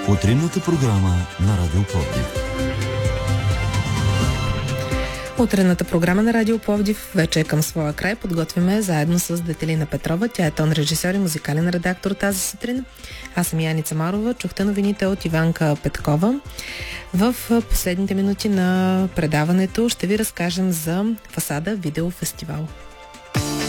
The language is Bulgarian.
Утринната програма на Радио Пловдив. Утренната програма на Радио Пловдив вече е към своя край. Подготвяме заедно с Детелина Петрова. Тя е тон режисьор и музикален редактор тази сутрин. Аз съм Яница Марова. Чухте новините от Иванка Петкова. В последните минути на предаването ще ви разкажем за Фасада видеофестивал.